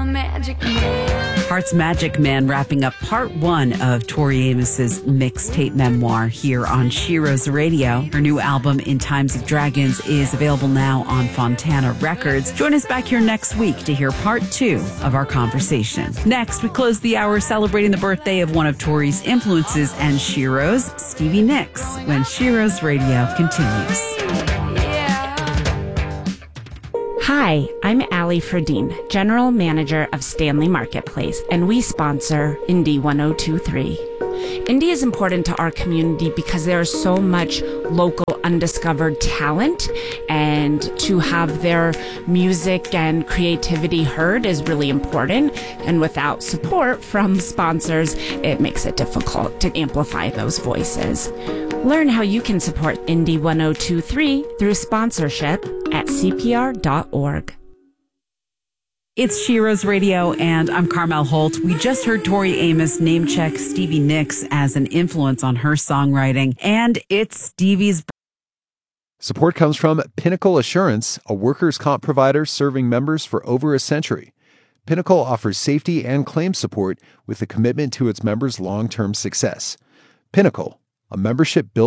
Magic Man. Heart's Magic Man wrapping up part one of Tori Amos's mixtape memoir here on Sheroes Radio. Her new album, In Times of Dragons, is available now on Fontana Records. Join us back here next week to hear part two of our conversation. Next, we close the hour celebrating the birthday of one of Tori's influences and Sheroes, Stevie Nicks, when Sheroes Radio continues. Hi, I'm Allie Ferdine, General Manager of Stanley Marketplace, and we sponsor Indie 1023. Indie is important to our community because there is so much local undiscovered talent, and to have their music and creativity heard is really important. And without support from sponsors, it makes it difficult to amplify those voices. Learn how you can support Indie 1023 through sponsorship at CPR.org. It's Sheroes Radio, and I'm Carmel Holt. We just heard Tori Amos name check Stevie Nicks as an influence on her songwriting, and it's Stevie's. Support comes from Pinnacle Assurance, a workers' comp provider serving members for over a century. Pinnacle offers safety and claim support with a commitment to its members' long-term success. Pinnacle, a membership built